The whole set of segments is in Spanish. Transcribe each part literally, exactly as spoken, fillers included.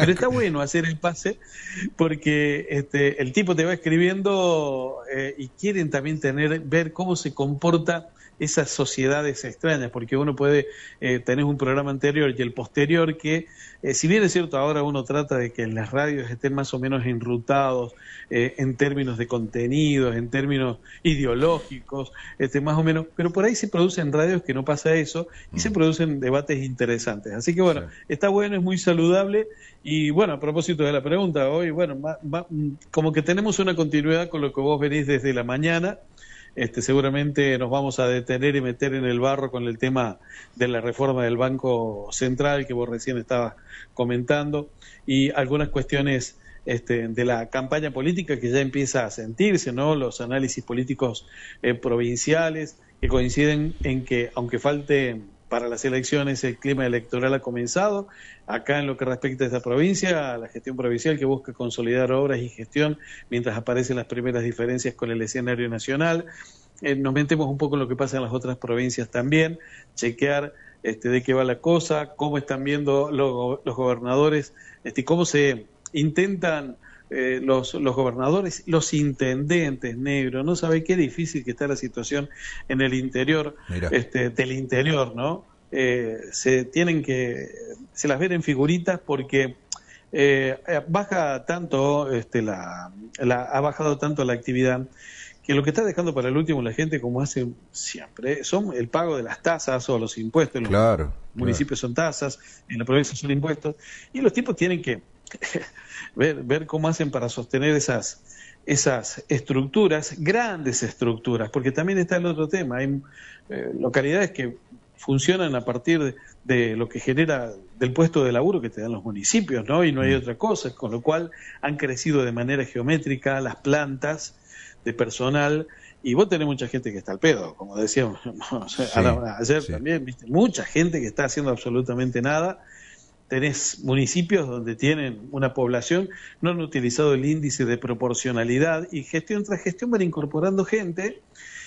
Pero está bueno hacer el pase porque este, el tipo te va escribiendo eh, y quieren también tener ver cómo se comporta esas sociedades extrañas, porque uno puede eh, tener un programa anterior y el posterior que, eh, si bien es cierto, ahora uno trata de que en las radios estén más o menos enrutados eh, en términos de contenidos, en términos ideológicos, este, más o menos, pero por ahí se producen radios que no pasa eso y mm. se producen debates interesantes. Así que bueno, sí. Está bueno, es muy saludable y bueno, a propósito de la pregunta, hoy, bueno, va, va, como que tenemos una continuidad con lo que vos venís desde la mañana. Este, seguramente nos vamos a detener y meter en el barro con el tema de la reforma del Banco Central que vos recién estabas comentando y algunas cuestiones este, de la campaña política que ya empieza a sentirse, ¿no? Los análisis políticos eh, provinciales que coinciden en que, aunque falte para las elecciones, el clima electoral ha comenzado. Acá en lo que respecta a esta provincia, la gestión provincial que busca consolidar obras y gestión mientras aparecen las primeras diferencias con el escenario nacional. Eh, nos metemos un poco en lo que pasa en las otras provincias también, chequear este, de qué va la cosa, cómo están viendo lo, los gobernadores, este, cómo se intentan eh, los, los gobernadores, los intendentes negros, ¿no? ¿Sabe qué difícil que está la situación en el interior, este, del interior, ¿no? Eh, se tienen que, se las ven en figuritas porque eh, baja tanto, este, la, la, ha bajado tanto la actividad que lo que está dejando para el último la gente, como hace siempre, son el pago de las tasas o los impuestos. En claro, los municipios claro. Son tasas, en la provincia son impuestos, y los tipos tienen que ver, ver cómo hacen para sostener esas esas estructuras, grandes estructuras, porque también está el otro tema, hay eh, localidades que funcionan a partir de, de lo que genera del puesto de laburo que te dan los municipios, ¿no? Y no hay otra cosa, con lo cual han crecido de manera geométrica las plantas de personal, y vos tenés mucha gente que está al pedo, como decíamos, ¿no? O sea, sí, la, ayer sí. También, viste, mucha gente que está haciendo absolutamente nada. Tenés municipios donde tienen una población, no han utilizado el índice de proporcionalidad y gestión tras gestión van incorporando gente,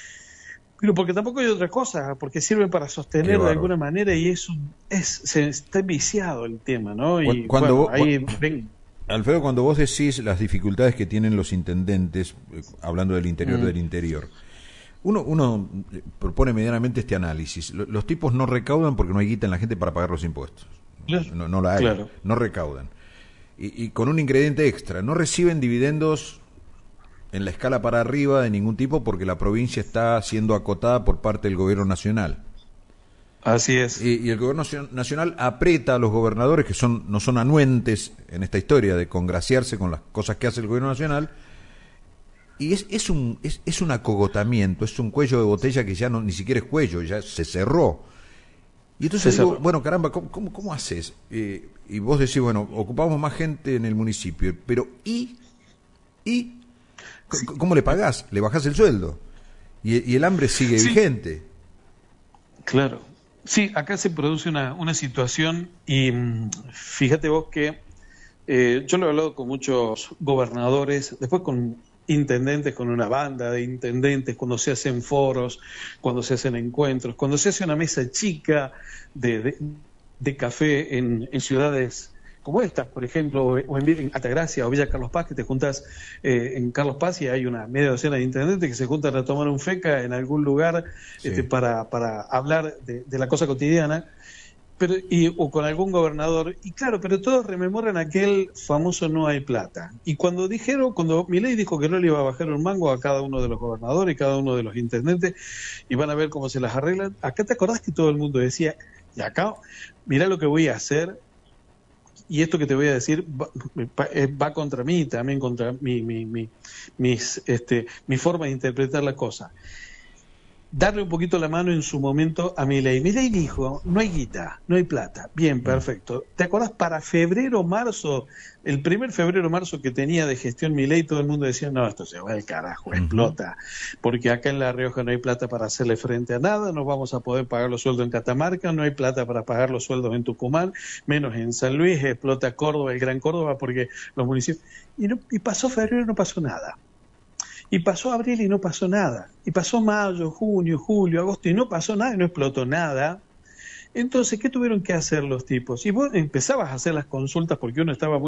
pero porque tampoco hay otra cosa, porque sirve para sostener de alguna manera y es, un, es se está viciado el tema, ¿no? Y cuando bueno, vos, ahí ven. Alfredo, cuando vos decís las dificultades que tienen los intendentes, eh, hablando del interior mm. del interior, uno, uno propone medianamente este análisis. Los, los tipos no recaudan porque no hay guita en la gente para pagar los impuestos. No, no la hay, claro. No recaudan. Y, y con un ingrediente extra, no reciben dividendos en la escala para arriba de ningún tipo porque la provincia está siendo acotada por parte del gobierno nacional. Así es. Y, y el gobierno nacional aprieta a los gobernadores, que son no son anuentes en esta historia de congraciarse con las cosas que hace el gobierno nacional, y es, es, un, es, es un acogotamiento, es un cuello de botella que ya no ni siquiera es cuello, ya se cerró. Y entonces digo, bueno, caramba, ¿cómo, cómo, cómo haces? Eh, y vos decís, bueno, ocupamos más gente en el municipio, pero ¿y? ¿Y? Sí. ¿Cómo le pagás? ¿Le bajás el sueldo? Y, y el hambre sigue sí. vigente. Claro. Sí, acá se produce una, una situación y fíjate vos que eh, yo lo he hablado con muchos gobernadores, después con intendentes, con una banda de intendentes, cuando se hacen foros, cuando se hacen encuentros, cuando se hace una mesa chica de, de, de café en, en ciudades como estas, por ejemplo, o en, en Altagracia o Villa Carlos Paz, que te juntas eh, en Carlos Paz y hay una media docena de intendentes que se juntan a tomar un feca en algún lugar sí. este, para, para hablar de, de la cosa cotidiana. Pero, y, o con algún gobernador, y claro, pero todos rememoran aquel famoso no hay plata. Y cuando dijeron, cuando Milei dijo que no le iba a bajar un mango a cada uno de los gobernadores, cada uno de los intendentes, y van a ver cómo se las arreglan, acá te acordás que todo el mundo decía, y acá, mirá lo que voy a hacer, y esto que te voy a decir va, va contra mí, también contra mi, mi, mi, mis, este, mi forma de interpretar la cosa. Darle un poquito la mano en su momento a Milei. Milei dijo, no hay guita, no hay plata. Bien, perfecto. ¿Te acordás? Para febrero, marzo, el primer febrero, marzo que tenía de gestión Milei, todo el mundo decía, no, esto se va al carajo, explota. Porque acá en La Rioja no hay plata para hacerle frente a nada, no vamos a poder pagar los sueldos en Catamarca, no hay plata para pagar los sueldos en Tucumán, menos en San Luis, explota Córdoba, el Gran Córdoba, porque los municipios... Y, no, y pasó febrero y no pasó nada. Y pasó abril y no pasó nada. Y pasó mayo, junio, julio, agosto y no pasó nada y no explotó nada. Entonces, ¿qué tuvieron que hacer los tipos? Y vos empezabas a hacer las consultas porque uno estaba muy